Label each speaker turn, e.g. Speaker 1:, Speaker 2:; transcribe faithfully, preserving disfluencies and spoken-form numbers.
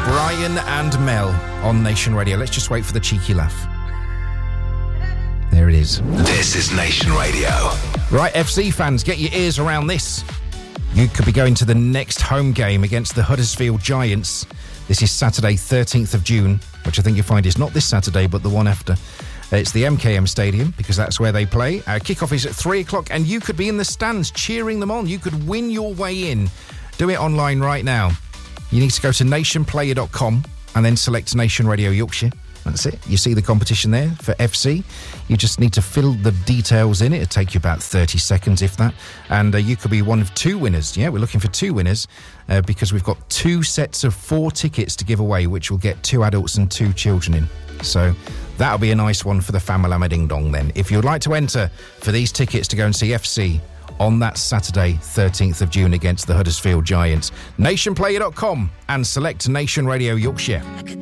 Speaker 1: Brian and Mel on Nation Radio. Let's just wait for the cheeky laugh. There it is.
Speaker 2: This is Nation Radio.
Speaker 1: Right, F C fans, get your ears around this. You could be going to the next home game against the Huddersfield Giants. This is Saturday, thirteenth of June, which I think you'll find is not this Saturday, but the one after. It's the M K M Stadium, because that's where they play. Our kickoff is at three o'clock, and you could be in the stands cheering them on. You could win your way in. Do it online right now. You need to go to nation player dot com and then select Nation Radio Yorkshire. That's it. You see the competition there for F C. You just need to fill the details in. It'll take you about thirty seconds, if that. And uh, you could be one of two winners. Yeah, we're looking for two winners uh, because we've got two sets of four tickets to give away, which will get two adults and two children in. So that'll be a nice one for the Family Ding Dong then. If you'd like to enter for these tickets to go and see F C on that Saturday, thirteenth of June against the Huddersfield Giants, nation player dot com and select Nation Radio Yorkshire.